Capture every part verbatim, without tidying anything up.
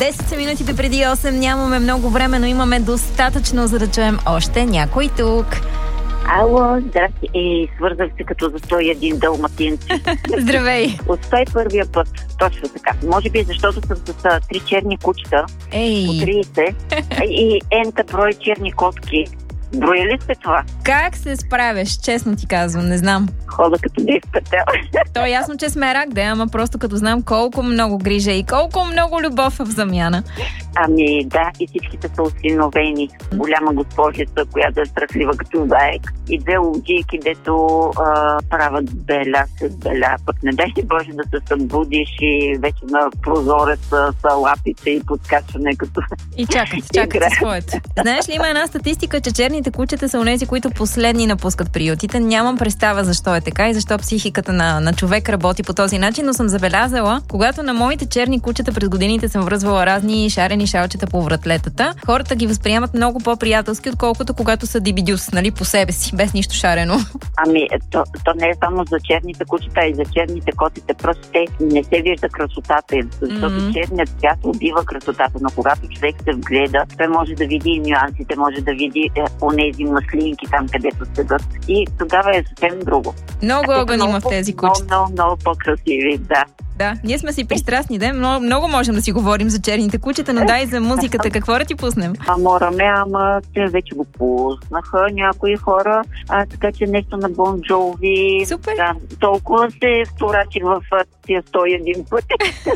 десет са минутите преди осем, нямаме много време, но имаме достатъчно, за да чуем още някой тук. Ало, здрасти. И свързах се като за сто и един далматинци. Здравей! От сто и първия път, точно така. Може би защото съм с три черни кучета, Ей! по трийсет и ента брой черни котки. Броя ли сте това? Как се справяш? Честно ти казвам, не знам. Хода като Дейв Петел. То е ясно, че сме рак, да, ама просто като знам колко много грижа и колко много любов в замяна. Ами да, и всичките са осиновени. Голяма госпожица, която е страхлива като заек. И две ловджийки, дето а, правят беля с беля. Пък не дай си Боже да се събудиш и вече на прозореца са лапите и подскачане като... И чакат, чакат се своето. Знаеш ли, има една статистика, че черните кучета са онези, които последни напускат приютите. Нямам представа защо е така и защо психиката на, на човек работи по този начин, но съм забелязала, когато на моите черни кучета през годините съм връзвала разни шарени шалчета по вратлетата, хората ги възприемат много по-приятелски, отколкото когато са дибидюс, нали, по себе си, без нищо шарено. Ами, то, то не е само за черните кучета, и за черните котите. Просто те не се вижда красотата им, защото mm-hmm. черният цвят убива красотата, но когато човек се вгледа, той може да види и нюансите, може да види е, онези маслинки там, където седат. И тогава е съвсем друго. Много огън има в тези кучета. Много, много, много по-красиви, да. Да, ние сме си пристрастни, да, много, много можем да си говорим за черните кучета, но дай за музиката, какво да ти пуснем? Ама ме, ама те вече го пуснаха някои хора, а, така че нещо на Бон Джови. Супер! Да, толкова се вторачих в тия сто и един пъти.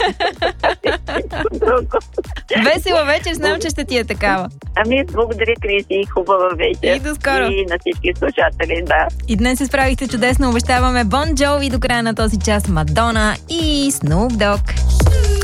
Весела вечер, знам, че ще ти е такава. Ами, благодаря, Криси, и хубава вечер. И до скоро. И на всички слушатели, да. И днес се справихте чудесно, обещаваме Бон Джови до края на този час, Мадона и Snoop Dogg.